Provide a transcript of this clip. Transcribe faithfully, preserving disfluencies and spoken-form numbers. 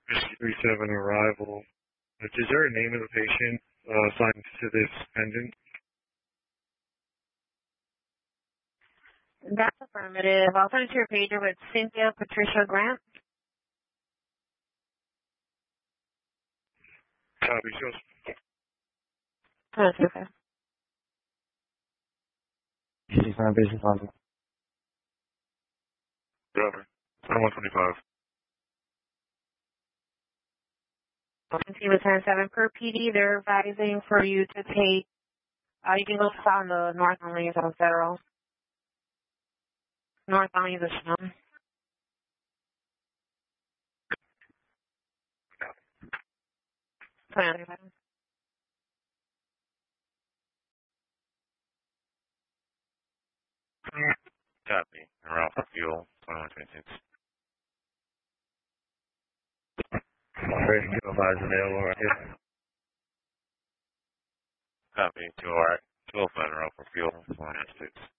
Whiskey three seven arrival. Is there a name of the patient uh, assigned to this pendant? That's affirmative. I'll send it to your pager with Cynthia Patricia Grant. Copy, shows. Oh, it's okay. She's on business on. Copy. one twenty-five. T with ten seven per P D. They're advising for you to take, uh, you can go on the north only is on Federal. North only is a sham. Copy. Around for fuel, twenty-one twenty-six. Ready to advise available right here. Copy. Two alright. twelve five around for fuel, twenty-one twenty-six.